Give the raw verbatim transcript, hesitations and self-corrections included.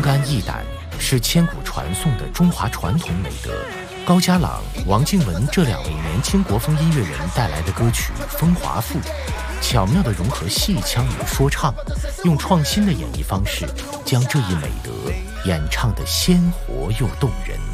肝义胆是千古传颂的中华传统美德。高家朗、王靖雯这两位年轻国风音乐人带来的歌曲《风华赋》，巧妙地融合戏腔与说唱，用创新的演绎方式，将这一美德演唱得鲜活又动人。